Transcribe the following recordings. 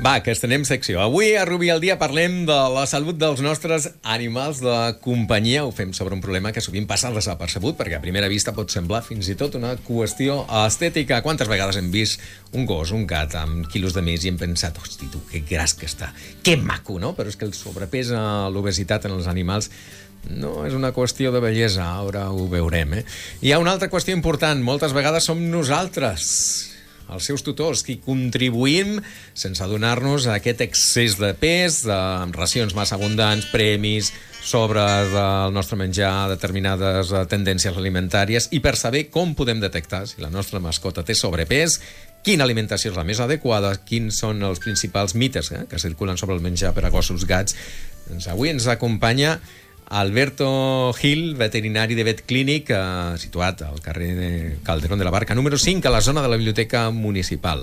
Va, que estenem secció. Avui a Rubí al dia parlem de la salut dels nostres animals de companyia. Ho fem sobre un problema que sovint passa desapercebut, perquè a primera vista pot semblar fins i tot una qüestió estètica. Quantes vegades hem vist un gos, un gat amb quilos de més i hem pensat, hosti, tu, que gras que està, que maco, no? Però és que el sobrepès, l'obesitat en els animals no és una qüestió de bellesa, ara ho veurem, Hi ha una altra qüestió important. Moltes vegades som nosaltres, els seus tutors, qui contribuïm sense adonar-nos a aquest excés de pes, amb racions massa abundants, premis, sobres del nostre menjar, determinades tendències alimentàries, i per saber com podem detectar si la nostra mascota té sobrepès, quina alimentació és la més adequada, quins són els principals mites que circulen sobre el menjar per a gossos, gats. Doncs avui ens acompanya Alberto Gil, veterinari de Vet Clínic, situat al carrer de Calderón de la Barca, número 5, a la zona de la Biblioteca Municipal.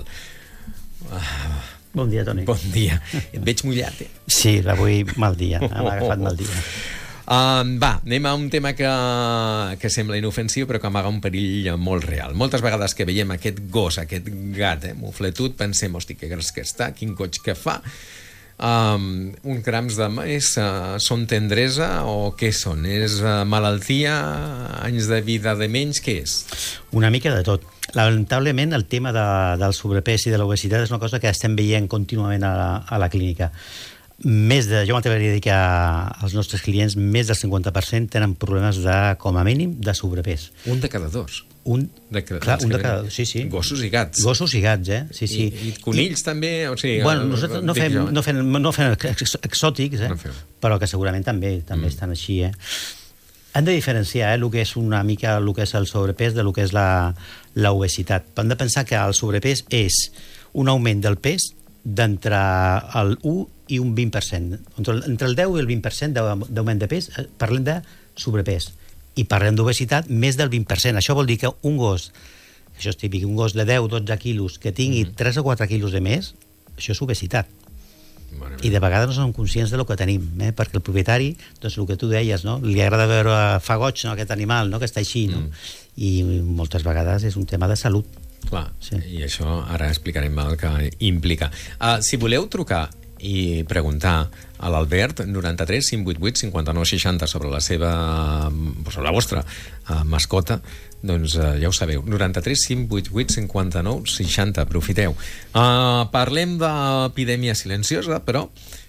Bon dia, Toni. Bon dia. Et veig mullat, Sí, avui mal dia. Hem agafat mal dia. Va, anem a un tema que sembla inofensiu, però que amaga un perill molt real. Moltes vegades que veiem aquest gos, aquest gat, mofletut, pensem, hosti, que gras que està, quin goig que fa. Uns grams de més són tendresa o què són? És malaltia, anys de vida de menys, què és? Una mica de tot. Lamentablement, el tema del sobrepès i de l'obesitat és una cosa que estem veient contínuament a la clínica. Jo m'atreviria a dir que als nostres clients més del 50% tenen problemes com a mínim de sobrepès. Un de cada dos. Un de cada dos, sí. Gossos i gats. Gossos i gats, sí. I conills també? O sigui, bueno, nosaltres no fem exòtics, però que segurament també estan així, Hem de diferenciar el que és una mica el que és el sobrepès de lo que és l'obesitat. Hem de pensar que el sobrepès és un augment del pes d'entre el 1 i un 20%. Entre el 10 i el 20% d'augment de pes, parlem de sobrepès. I parlem d'obesitat, més del 20%. Això vol dir que un gos, això és típic, un gos de 10-12 quilos que tingui 3 o 4 quilos de més, això és obesitat. I de vegades no som conscients del que tenim, perquè el propietari, doncs el que tu deies, no? Li agrada veure fa goig, no? Aquest animal, no? Que està així, no? I moltes vegades és un tema de salut. Clar, sí. I això ara explicarem el que implica. Si voleu trucar i preguntar a l'Albert, 93 588 59 60 sobre la vostra mascota, doncs ja ho sabeu, 93 588 59 60, aprofiteu. Parlem d'epidèmia silenciosa, però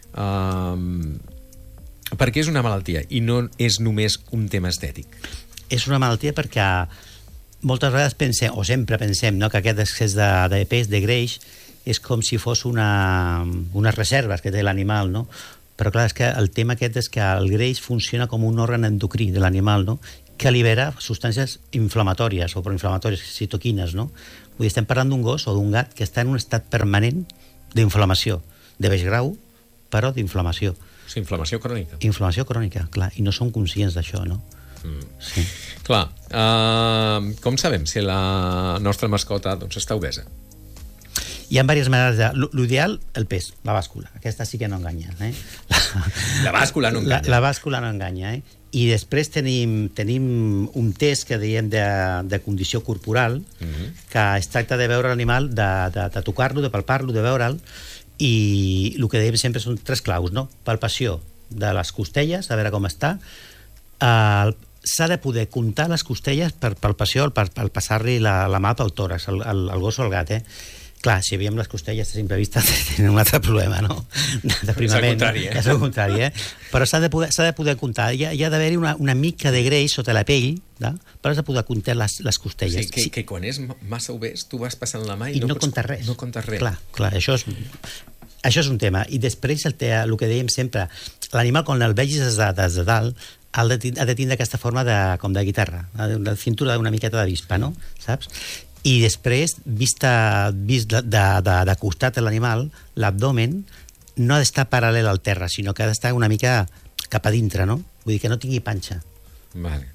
perquè és una malaltia i no és només un tema estètic. És una malaltia perquè moltes vegades pensem, o sempre pensem, no, que aquest excés de pes, de greix, és com si fos unes reserves que té l'animal, no? Però clar, és que el tema aquest és que el greix funciona com un òrgan endocrí de l'animal, no? Que libera substàncies inflamatòries o proinflamatòries, citoquines, no? Vull dir, estem parlant d'un gos o d'un gat que està en un estat permanent d'inflamació, de baix grau, però d'inflamació. Sí, inflamació crònica. Inflamació crònica, clar, i no som conscients d'això, no? Sí. Clar, com sabem si la nostra mascota està obesa? Hi ha diverses maneres l'ideal, el pes, la bàscula. Aquesta sí que no enganya. La bàscula no enganya. La bàscula no enganya, I després tenim un test que diem de condició corporal, que es tracta de veure l'animal, de tocar-lo, de palpar-lo, de veure'l, i el que dèiem sempre són 3 claus, no? Palpació de les costelles, a veure com està. S'ha de poder comptar les costelles per palpació, per passar-li la mà pel tòrax, al gos o al gat, Clar, si veiem les costelles a simple vista tenen un altre problema, no? Deprimament. És el contrari, Però s'ha de poder comptar. Hi ha d'haver-hi una mica de greix sota la pell, però has de poder comptar les costelles. O sigui, que quan és massa obès tu vas passant la mà i no comptes res. No comptes res. Clar, això és un tema. I després el que dèiem sempre, l'animal quan el vegis des de dalt ha de tindre aquesta forma com de guitarra, la cintura d'una miqueta de vispa, no? Saps? I després, vist de costat de l'animal, l'abdomen no ha d'estar paral·lel al terra, sinó que ha d'estar una mica cap a dintre, no? Vull dir que no tingui panxa. Vale.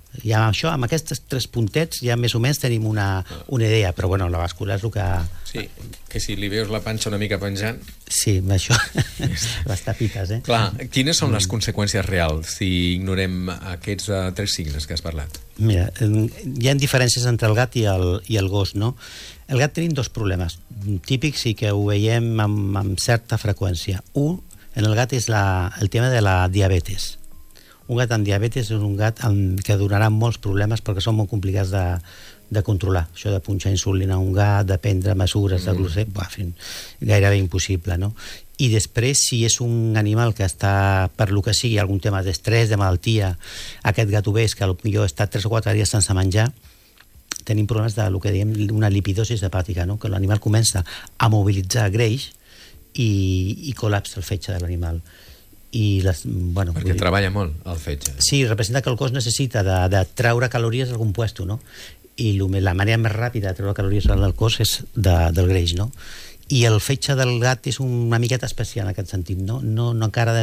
Ja amb aquests 3 puntets ja més o menys tenim una idea, però bueno, la bàscula és el que... Sí, que si li veus la panxa una mica penjant... Sí, això, les tapites, Clar, quines són les conseqüències reals si ignorem aquests 3 signes que has parlat? Mira, hi ha diferències entre el gat i el gos, no? El gat tenim 2 problemes típics i que ho veiem amb certa freqüència. Un, en el gat és el tema de la diabetes. Un gat amb diabetes és un gat que donarà molts problemes perquè són molt complicats de controlar. Això de punxar insulina a un gat, de prendre mesures de glucèmia, gairebé impossible, no? I després, si és un animal que està, per lo que sigui, algun tema d'estrès, de malaltia, aquest gat obès que potser està 3 o 4 dies sense menjar, tenim problemes de lo que diem una lipidosis hepàtica, no? Que l'animal comença a mobilitzar greix i col·lapsa el fetge de l'animal. Perquè treballa molt el fetge. Sí, representa que el cos necessita de treure calories d'algun puesto, no? I la manera més ràpida de treure calories del cos és del greix, no? I el fetge del gat és una miqueta especial en aquest sentit, no? No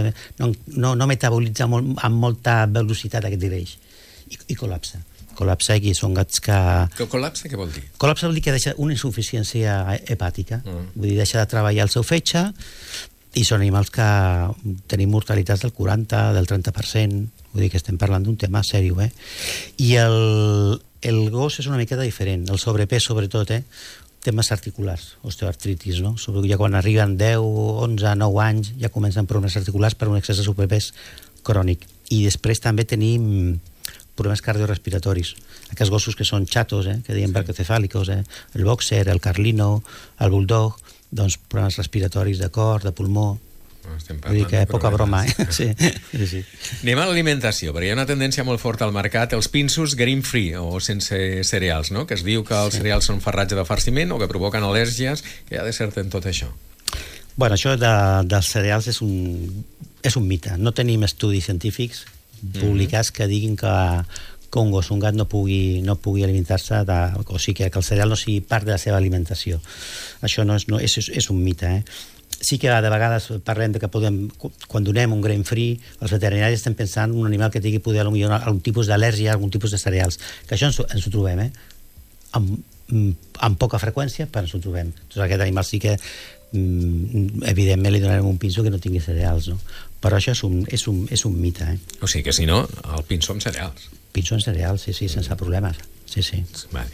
metabolitza amb molta velocitat aquest greix i col·lapsa. Col·lapsa, i són gats que... Col·lapsa què vol dir? Col·lapsa vol dir que deixa una insuficiència hepàtica. Vull dir, deixa de treballar el seu fetge, i són animals que tenim mortalitats del 40, del 30%, vull dir que estem parlant d'un tema seriós, I el gos és una miqueta diferent, el sobrepès sobretot, temes articulars, osteoartritis, no? Ja quan arriben 10, 11, 9 anys ja comencen problemes articulars per un excés de sobrepès crònic. I després també tenim problemes cardiorespiratoris. Aquests gossos que són xatos, que diem brachiocefàlicos, el boxer, el carlino, el bulldog, doncs problemes respiratoris de cor, de pulmó. Vull dir que poca broma, Sí. Anem a l'alimentació, perquè hi ha una tendència molt forta al mercat, els pinsos grain-free o sense cereals, no? Que es diu que els cereals són farratge de farciment o que provoquen al·lèrgies. Què hi ha de cert en tot això? Bueno, això dels cereals és un mite. No tenim estudis científics publicats que diguin que un gos, un gat no pugui alimentar-se, o sigui, que el cereal no sigui part de la seva alimentació. Això és un mite, Sí que de vegades parlem de que quan donem un grain-free, els veterinaris estem pensant en un animal que tingui poder algun tipus d'al·lèrgia, algun tipus de cereals, que això ens ho trobem, amb poca freqüència, però ens ho trobem. Doncs aquest animal sí que evidentment li donarem un pinso que no tingui cereals, no? Però això és un mite, O sigui que si no, el pinso amb cereals. Pinso amb cereals, sí, sense problemes. Sí. Vale.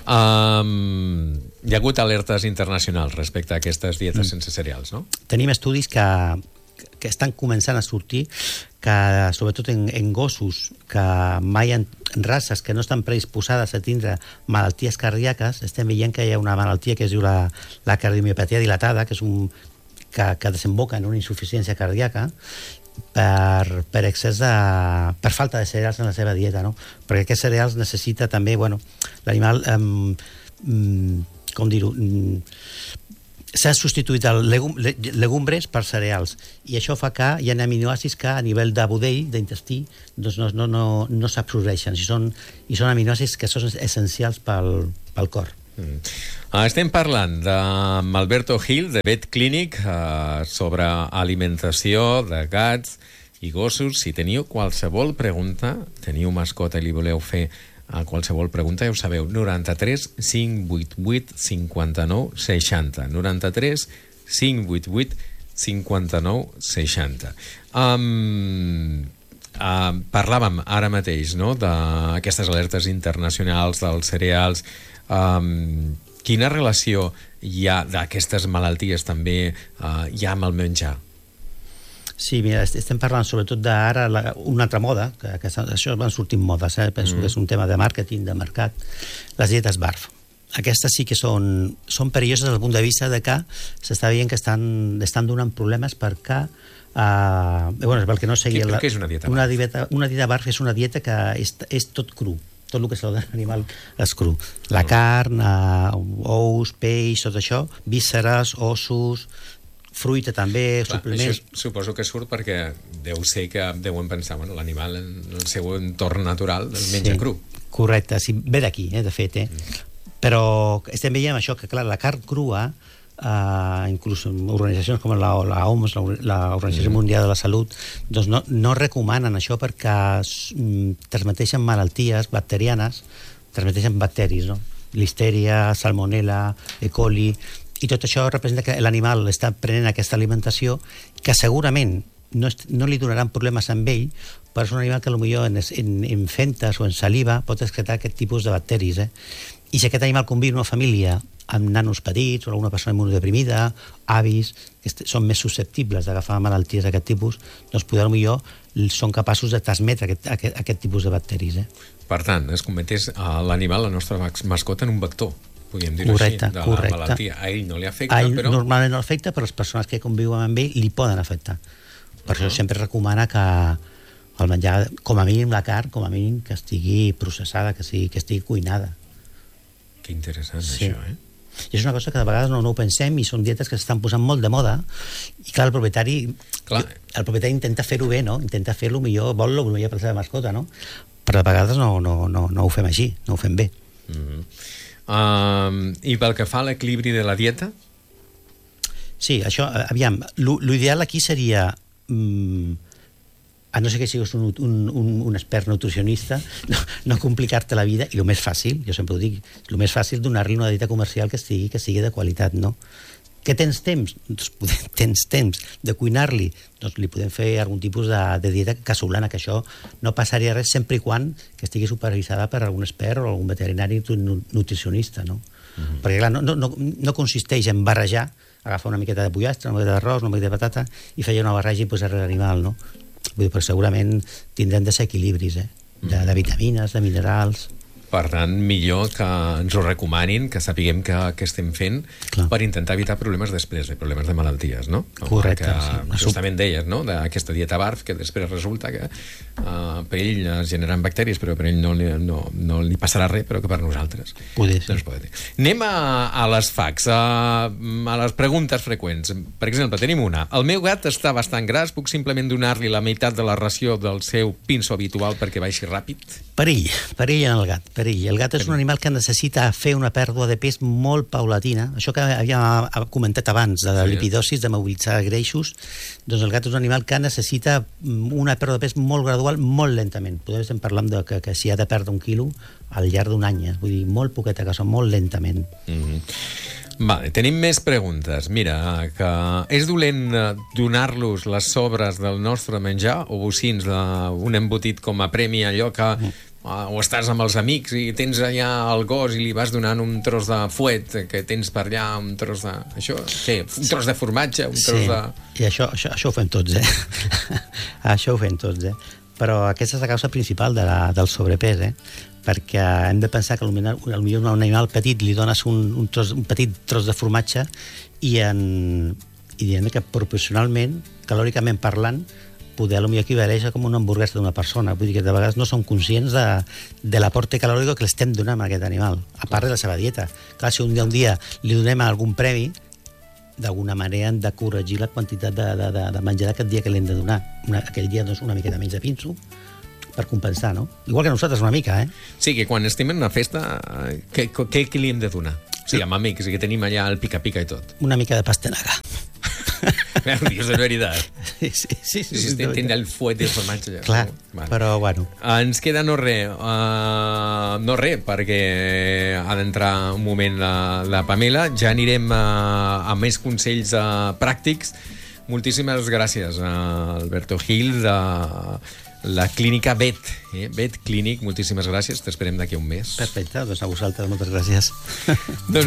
Hi ha hagut alertes internacionals respecte a aquestes dietes sense cereals, no? Tenim estudis que estan començant a sortir, que sobretot en gossos que mai en races que no estan predisposades a tindre malalties cardíaques, estem veient que hi ha una malaltia que es diu la cardiomiopatia dilatada, que és que desemboca en una insuficiència cardíaca per excés per falta de cereals en la seva dieta, no? Perquè aquests cereals necessita també, l'animal, com dir-ho, s'ha substituït legumbres per cereals, i això fa que hi ha aminoàcids que a nivell de budell, d'intestí, doncs no s'absorbeixen, i són aminoàcids que són essencials pel cor. Estem parlant amb Alberto Gil, de Vet Clínic, sobre alimentació de gats i gossos. Si teniu qualsevol pregunta, teniu mascota i li voleu fer qualsevol pregunta, ja ho sabeu, 93 588 59 60. 93 588 59 60. Parlàvem ara mateix, no?, d'aquestes alertes internacionals dels cereals. Quina relació hi ha d'aquestes malalties també hi ha amb el menjar? Sí, mira, estem parlant sobretot d'ara una altra moda, que això van sortint modes, penso que és un tema de màrqueting, de mercat, les dietes BARF. Aquestes sí que són perilloses des del punt de vista de que s'està veient que estan donant problemes perquè pel que no seguia... Què és una dieta BARF? Una dieta BARF és una dieta que és tot cru. Tot el que s'ha de l'animal és cru. La carn, ous, peix, tot això, vísceres, ossos, fruita també, suplements... Això suposo que surt perquè deu ser que deuen pensar, l'animal en el seu entorn natural el menja cru. Correcte, ve d'aquí, de fet, Però estem veient això, que clar, la carn crua inclús organitzacions com l'OMS, l'Organització Mundial de la Salut, doncs no recomanen això perquè transmeteixen malalties bacterianes, transmeteixen bacteris, no? Listeria, salmonella, E. coli, i tot això representa que l'animal està prenent aquesta alimentació que segurament no li donaran problemes amb ell, però és un animal que potser en fentes o en saliva pot excretar aquest tipus de bacteris. I si aquest animal conviu en una família amb nanos petits o alguna persona immunodeprimida, avis, que són més susceptibles d'agafar malalties d'aquest tipus, doncs potser són capaços de transmetre aquest tipus de bacteris. Per tant, es converteix l'animal, la nostra mascota, en un vector, podríem dir-ho així, de la malaltia. A ell no li afecta, però... Normalment no afecta, però les persones que conviuen amb ell li poden afectar. Per això sempre recomana que el menjar, com a mínim la carn, com a mínim que estigui processada, que estigui cuinada. Que interessant, això, I és una cosa que de vegades no ho pensem i són dietes que s'estan posant molt de moda i clar, el propietari intenta fer-ho bé, no? Intenta fer-lo millor, vol el millor per la seva mascota, no? Però de vegades no ho fem així, no ho fem bé. I pel que fa a l'equilibri de la dieta? Sí, això, aviam, l'ideal aquí seria... a no ser que siguis un expert nutricionista, no complicar-te la vida, i el més fàcil, jo sempre ho dic, el més fàcil donar-li una dieta comercial que sigui de qualitat, no? Que tens temps? Doncs tens temps de cuinar-li, doncs li podem fer algun tipus de dieta casolana, que això no passaria res sempre i quan que estigui supervisada per algun expert o algun veterinari nutricionista, no? Perquè clar, no consisteix en barrejar, agafar una miqueta de pollastre, una miqueta d'arròs, una miqueta de patata i fer una barreja i posar-hi l'animal, no? Vull dir, però segurament tindrem desequilibris, de vitamines, de minerals... Per tant, millor que ens ho recomanin, que sapiguem què estem fent per intentar evitar problemes després, problemes de malalties, no? Correcte. Justament deies, no?, d'aquesta dieta BARF, que després resulta que per ell es generen bacteris, però per ell no li passarà res, però que per nosaltres. Poder ser. Anem a les facs, a les preguntes freqüents. Per exemple, tenim una. El meu gat està bastant gras, puc simplement donar-li la meitat de la ració del seu pinso habitual perquè baixi ràpid? Perill en el gat. El gat és un animal que necessita fer una pèrdua de pes molt paulatina. Això que havíem comentat abans, de la lipidosis, de mobilitzar greixos, doncs el gat és un animal que necessita una pèrdua de pes molt gradual, molt lentament. Podem estar parlant que si ha de perdre 1 quilo al llarg d'un any, vull dir, molt poqueta cosa, molt lentament. Vale, tenim més preguntes. Mira, que és dolent donar-los les sobres del nostre menjar o bocins d'un embotit com a premi, allò que o estàs amb els amics i tens allà el gos i li vas donant un tros de fuet que tens per allà, un tros de... Això, què? Un tros de formatge, un tros de... Sí, i això ho fem tots, Això ho fem tots, Però aquesta és la causa principal del sobrepès, perquè hem de pensar que potser a un animal petit li dones un petit tros de formatge i diguem que proporcionalment, calòricament parlant, poder potser equivaleix a com una hamburguesa d'una persona. Vull dir que de vegades no som conscients de l'aporte calòric que l'estem donant a aquest animal, a part de la seva dieta. Clar, si un dia li donem algun premi, d'alguna manera hem de corregir la quantitat de menjar aquest dia que li hem de donar. Aquell dia doncs, una miqueta menys de pinso, per compensar, no? Igual que nosaltres una mica, Sí, que quan estem en una festa, què li hem de donar? O sigui, amb amics, que tenim allà el pica-pica i tot. Una mica de pastanaga. Dius, és veritat. Sí. Tindrà el fuet del formatge. Clar, però bueno. Ens queda no res, perquè ha d'entrar un moment la Pamela. Ja anirem a més consells pràctics. Moltíssimes gràcies, Alberto Gil, de la clínica Vet. Vet Clínic, moltíssimes gràcies. T'esperem d'aquí a un mes. Perfecte, doncs a vosaltres moltes gràcies.